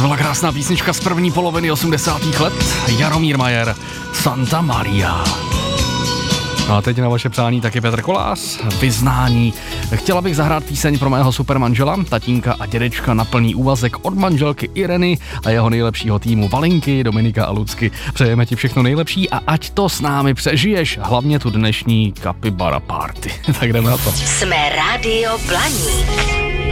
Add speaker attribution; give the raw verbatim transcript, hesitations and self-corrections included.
Speaker 1: byla krásná písnička z první poloviny osmdesátých let. Jaromír Majer, Santa Maria. No a teď na vaše přání taky Petr Kolář, Vyznání. Chtěla bych zahrát píseň pro mého supermanžela, tatínka a dědečka na plný úvazek od manželky Ireny a jeho nejlepšího týmu Valinky, Dominika a Lucky. Přejeme ti všechno nejlepší a ať to s námi přežiješ, hlavně tu dnešní Capybara Party. Tak jdeme na to.
Speaker 2: Jsme Rádio Blaník.